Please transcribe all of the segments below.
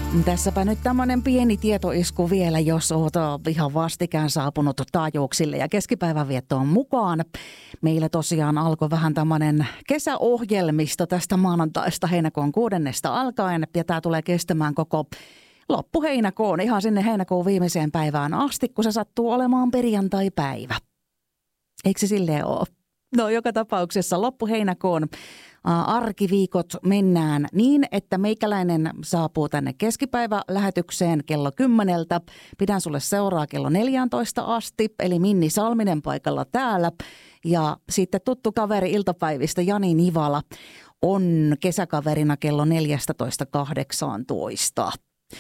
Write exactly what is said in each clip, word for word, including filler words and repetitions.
Tässäpä nyt tämmöinen pieni tietoisku vielä, jos oot ihan vastikään saapunut taajuuksille ja keskipäivän viettoon mukaan. Meillä tosiaan alkoi vähän tämmöinen kesäohjelmisto tästä maanantaista heinäkuun kuudennesta alkaen. Ja tämä tulee kestämään koko loppuheinäkuun, ihan sinne heinäkuun viimeiseen päivään asti, kun se sattuu olemaan perjantai-päivä. Eikö se silleen ole? No joka tapauksessa loppuheinäkuun arkiviikot mennään niin, että meikäläinen saapuu tänne keskipäivälähetykseen kello kymmeneltä. Pidän sulle seuraa kello neljätoista asti, eli Minni Salminen paikalla täällä. Ja sitten tuttu kaveri iltapäivistä Jani Nivala on kesäkaverina kello neljätoista kahdeksantoista.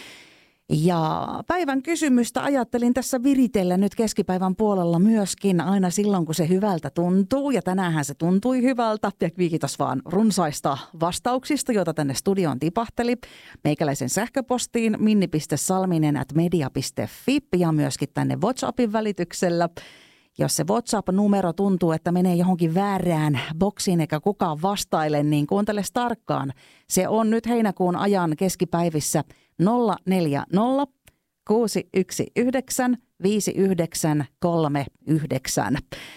Ja päivän kysymystä ajattelin tässä viritellä nyt keskipäivän puolella myöskin aina silloin, kun se hyvältä tuntuu. Ja tänäänhän se tuntui hyvältä. Ja kiitos vaan runsaista vastauksista, joita tänne studioon tipahteli. Meikäläisen sähköpostiin minni piste salminen ät media piste fi ja myöskin tänne WhatsAppin välityksellä. Jos se WhatsApp-numero tuntuu, että menee johonkin väärään boksiin eikä kukaan vastaile, niin kuuntele tarkkaan. Se on nyt heinäkuun ajan keskipäivissä nolla neljä nolla kuusi yksi yhdeksän viisi yhdeksän kolme yhdeksän.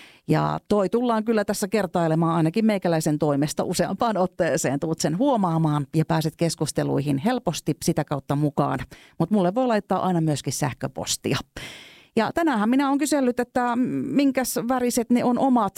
Ja toi tullaan kyllä tässä kertailemaan ainakin meikäläisen toimesta useampaan otteeseen. Tuut sen huomaamaan ja pääset keskusteluihin helposti sitä kautta mukaan. Mutta mulle voi laittaa aina myöskin sähköpostia. Ja tänäänhän minä olen kysellyt, että minkäs väriset ne on omat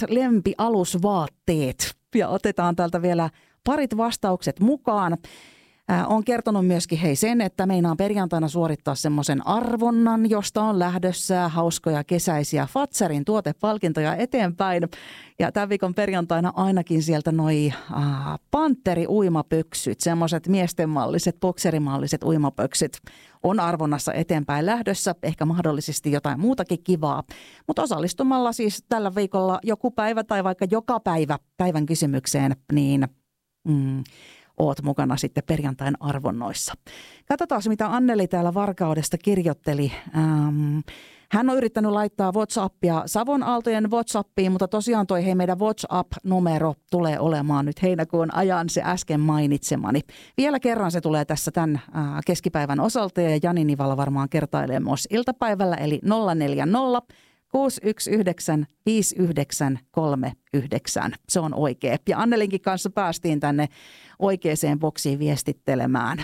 lempialusvaatteet. Ja otetaan täältä vielä parit vastaukset mukaan. Äh, on kertonut myöskin hei sen, että meinaan perjantaina suorittaa semmoisen arvonnan, josta on lähdössä hauskoja kesäisiä Fatserin tuotepalkintoja eteenpäin. Ja tämän viikon perjantaina ainakin sieltä noi äh, Panteri-uimapöksyt, semmoiset miestenmalliset, bokserimalliset uimapöksyt on arvonnassa eteenpäin lähdössä. Ehkä mahdollisesti jotain muutakin kivaa. Mutta osallistumalla siis tällä viikolla joku päivä tai vaikka joka päivä päivän kysymykseen, niin Mm, oot mukana sitten perjantain arvonnoissa. Katsotaan, mitä Anneli täällä Varkaudesta kirjoitteli. Ähm, hän on yrittänyt laittaa WhatsAppia Savon Aaltojen WhatsAppiin, mutta tosiaan toi hei meidän WhatsApp-numero tulee olemaan nyt heinäkuun ajan se äsken mainitsemani. Vielä kerran se tulee tässä tämän äh, keskipäivän osalta ja Jani Nivala varmaan kertailee myös iltapäivällä, eli nolla neljä nolla kuusi yksi yhdeksän viisi yhdeksän kolme yhdeksän. Se on oikea. Ja Annelinkin kanssa päästiin tänne oikeaan boksiin viestittelemään.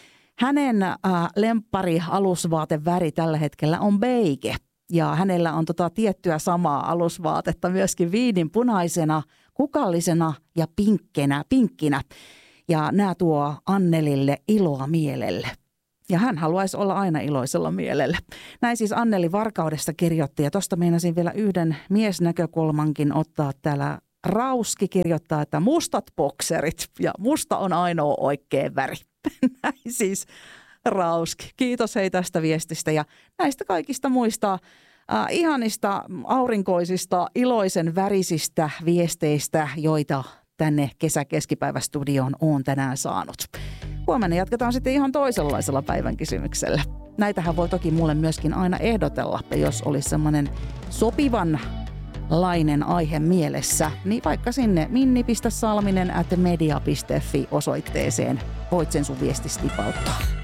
Hänen äh, lemppari alusvaateväri tällä hetkellä on beige. Ja hänellä on tota tiettyä samaa alusvaatetta myöskin viininpunaisena, kukallisena ja pinkkenä, pinkkinä. Ja nämä tuo Annelille iloa mielelle. Ja hän haluaisi olla aina iloisella mielellä. Näin siis Anneli Varkaudesta kirjoitti. Ja tuosta meinasin vielä yhden miesnäkökulmankin ottaa täällä. Rauski kirjoittaa, että mustat bokserit. Ja musta on ainoa oikea väri. Näin siis Rauski. Kiitos hei tästä viestistä ja näistä kaikista muista äh, ihanista, aurinkoisista, iloisen värisistä viesteistä, joita tänne kesäkeskipäivästudioon on tänään saanut. Huomenna jatketaan sitten ihan toisenlaisella päivän kysymyksellä. Näitähän voi toki mulle myöskin aina ehdotella, jos olisi semmoinen sopivanlainen aihe mielessä, niin vaikka sinne minni piste salminen ät media piste fi osoitteeseen voit sen sun viestistä tipauttaa.